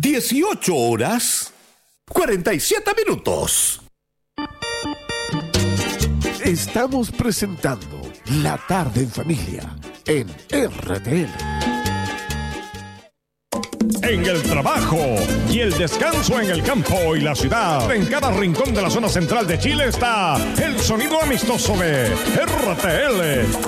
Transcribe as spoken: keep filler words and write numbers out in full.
dieciocho horas, cuarenta y siete minutos. Estamos presentando La Tarde en Familia en R T L. En el trabajo y el descanso en el campo y la ciudad. En cada rincón de la zona central de Chile está el sonido amistoso de R T L.